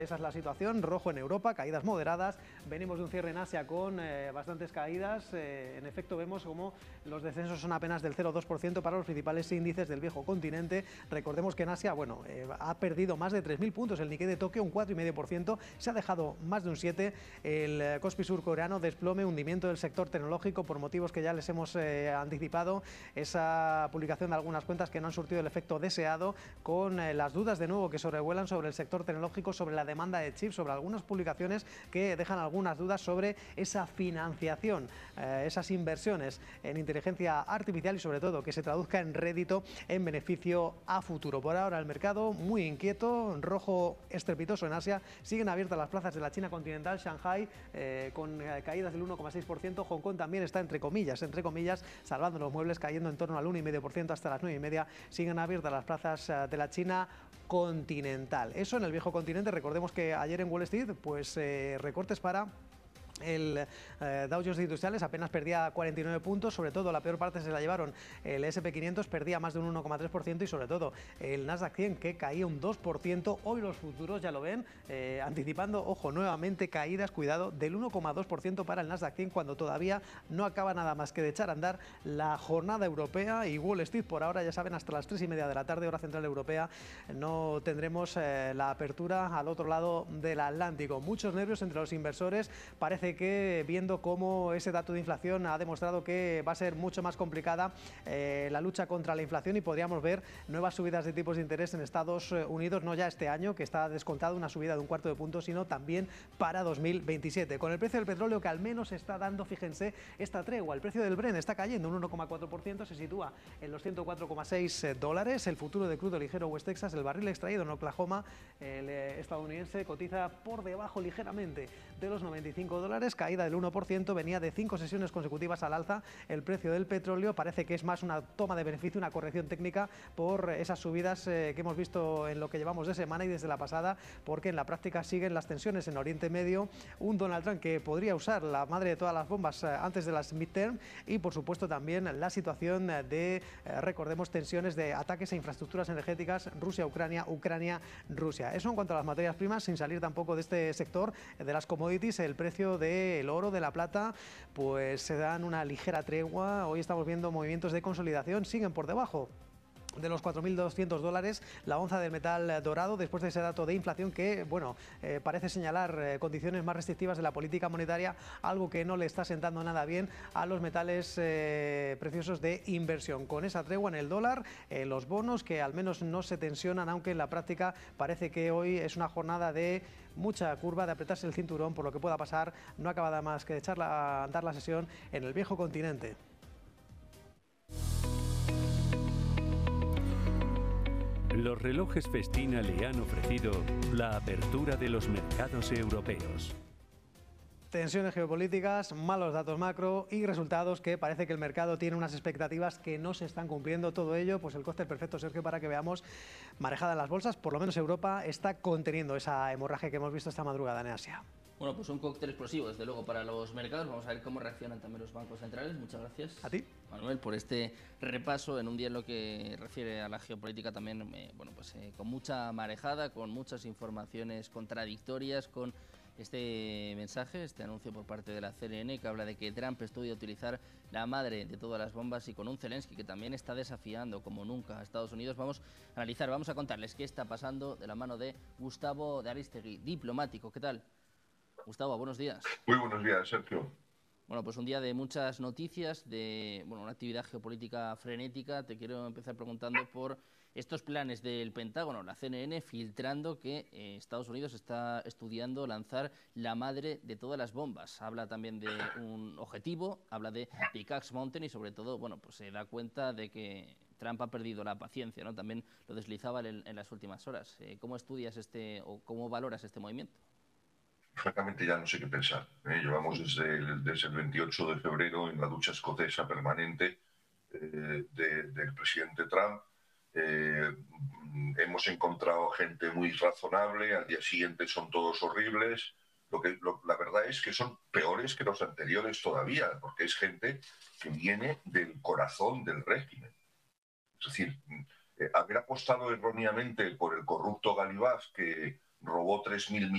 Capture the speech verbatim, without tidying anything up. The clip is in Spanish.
Esa es la situación, rojo en Europa, caídas moderadas, venimos de un cierre en Asia con eh, bastantes caídas, eh, en efecto vemos como los descensos son apenas del cero coma dos por ciento para los principales índices del viejo continente. Recordemos que en Asia, bueno, eh, ha perdido más de tres mil puntos el Nikkei de Tokio, un cuatro coma cinco por ciento, se ha dejado más de un siete por ciento, el eh, Kospi surcoreano desplome, hundimiento del sector tecnológico por motivos que ya les hemos eh, anticipado, esa publicación de algunas cuentas que no han surtido el efecto deseado, con eh, las dudas de nuevo que sobrevuelan sobre el sector tecnológico, sobre la demanda de chips, sobre algunas publicaciones que dejan algunas dudas sobre esa financiación, eh, esas inversiones en inteligencia artificial y sobre todo que se traduzca en rédito, en beneficio a futuro. Por ahora el mercado muy inquieto, rojo estrepitoso en Asia, siguen abiertas las plazas de la China continental, Shanghai eh, con eh, caídas del uno coma seis por ciento, Hong Kong también está entre comillas, entre comillas, salvando los muebles, cayendo en torno al uno coma cinco por ciento hasta las nueve y media, siguen abiertas las plazas eh, de la China continental. Eso en el viejo continente. Recordemos que ayer en Wall Street, pues eh, recortes para el eh, Dow Jones de Industriales, apenas perdía cuarenta y nueve puntos, sobre todo la peor parte se la llevaron el ese and pe quinientos, perdía más de un uno coma tres por ciento y sobre todo el Nasdaq cien que caía un dos por ciento, hoy los futuros ya lo ven, eh, anticipando, ojo, nuevamente caídas, cuidado, del uno coma dos por ciento para el Nasdaq cien cuando todavía no acaba nada más que de echar a andar la jornada europea y Wall Street por ahora, ya saben, hasta las tres y media de la tarde, hora central europea, no tendremos eh, la apertura al otro lado del Atlántico. Muchos nervios entre los inversores, parece que viendo cómo ese dato de inflación ha demostrado que va a ser mucho más complicada eh, la lucha contra la inflación y podríamos ver nuevas subidas de tipos de interés en Estados Unidos, no ya este año, que está descontado una subida de un cuarto de punto, sino también para dos mil veintisiete. Con el precio del petróleo que al menos está dando, fíjense, esta tregua. El precio del Brent está cayendo un uno coma cuatro por ciento, se sitúa en los ciento cuatro coma seis dólares. El futuro de crudo ligero West Texas, el barril extraído en Oklahoma, el eh, estadounidense, cotiza por debajo ligeramente de los noventa y cinco dólares. Caída del uno por ciento, venía de cinco sesiones consecutivas al alza. El precio del petróleo parece que es más una toma de beneficio, una corrección técnica por esas subidas eh, que hemos visto en lo que llevamos de semana y desde la pasada, porque en la práctica siguen las tensiones en Oriente Medio, un Donald Trump que podría usar la madre de todas las bombas eh, antes de las midterm y por supuesto también la situación de, eh, recordemos, tensiones de ataques a infraestructuras energéticas, Rusia-Ucrania, Ucrania-Rusia. Eso en cuanto a las materias primas, sin salir tampoco de este sector de las commodities, el precio de el oro, de la plata, pues se dan una ligera tregua. Hoy estamos viendo movimientos de consolidación, siguen por debajo de los cuatro mil doscientos dólares la onza del metal dorado, después de ese dato de inflación que, bueno, eh, parece señalar eh, condiciones más restrictivas de la política monetaria, algo que no le está sentando nada bien a los metales eh, preciosos de inversión. Con esa tregua en el dólar, eh, los bonos que al menos no se tensionan, aunque en la práctica parece que hoy es una jornada de mucha curva, de apretarse el cinturón por lo que pueda pasar. No acaba nada más que de echar a andar la sesión en el viejo continente. Los relojes Festina le han ofrecido la apertura de los mercados europeos. Tensiones geopolíticas, malos datos macro y resultados que parece que el mercado tiene unas expectativas que no se están cumpliendo. Todo ello, pues el cóctel perfecto, Sergio, para que veamos marejada en las bolsas. Por lo menos Europa está conteniendo esa hemorragia que hemos visto esta madrugada en Asia. Bueno, pues un cóctel explosivo, desde luego, para los mercados. Vamos a ver cómo reaccionan también los bancos centrales. Muchas gracias a ti, Manuel, por este repaso en un día en lo que refiere a la geopolítica también, eh, bueno, pues eh, con mucha marejada, con muchas informaciones contradictorias, con este mensaje, este anuncio por parte de la C N N que habla de que Trump estudia utilizar la madre de todas las bombas y con un Zelensky que también está desafiando como nunca a Estados Unidos. Vamos a analizar, vamos a contarles qué está pasando de la mano de Gustavo de Aristegui, diplomático. ¿Qué tal? Gustavo, buenos días. Muy buenos días, Sergio. Bueno, pues un día de muchas noticias, de bueno, una actividad geopolítica frenética. Te quiero empezar preguntando por estos planes del Pentágono, la C N N filtrando que eh, Estados Unidos está estudiando lanzar la madre de todas las bombas. Habla también de un objetivo, habla de Pickaxe Mountain y sobre todo, bueno, pues se da cuenta de que Trump ha perdido la paciencia, ¿no? También lo deslizaba en, en las últimas horas. Eh, ¿Cómo estudias este o cómo valoras este movimiento? Francamente ya no sé qué pensar. ¿eh? Llevamos desde el, desde el veintiocho de febrero en la lucha escocesa permanente eh, de, del presidente Trump. Eh, hemos encontrado gente muy razonable, al día siguiente son todos horribles. Lo que, lo, la verdad es que son peores que los anteriores todavía, porque es gente que viene del corazón del régimen. Es decir, eh, haber apostado erróneamente por el corrupto Galibaf que robó tres mil millones